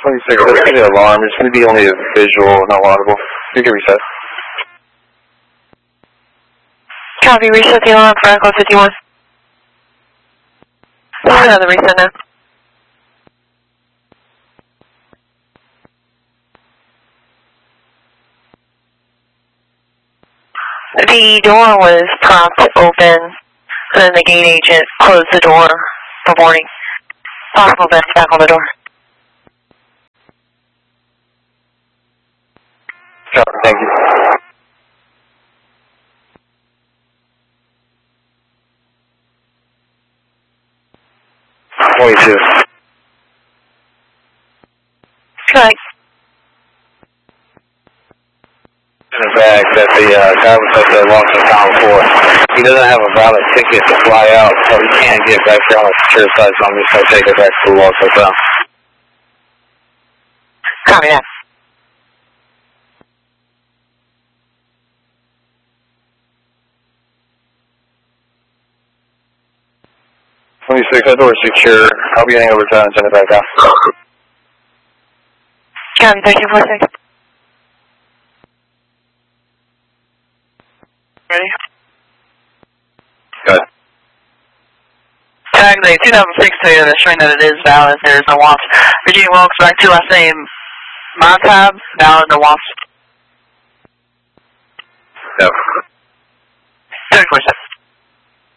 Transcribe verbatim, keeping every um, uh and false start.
twenty-six, that's going to be an alarm. It's going to be only a visual, not audible. You can reset. Copy, reset the alarm for Echo fifty-one. Another reset now. The door was propped open, and then the gate agent closed the door for warning. Possible vent back on the door. Copy, thank you. twenty-two. Right. In the bag that the uh, guy was at the lost in town for. He doesn't have a valid ticket to fly out, so he can't get back here on the secure side, so I'm just going to take it back to the lost hotel. Copy that. twenty-six, that door is secure. I'll be getting over time and send it back out. Copy, thirteen forty-six. Ready? Good. Tag the two thousand six Toyota showing that it is valid. There is no W A P S. Virginia Wilkes back to last name Montab, valid, no W A P S. Yep. thirty-four seven.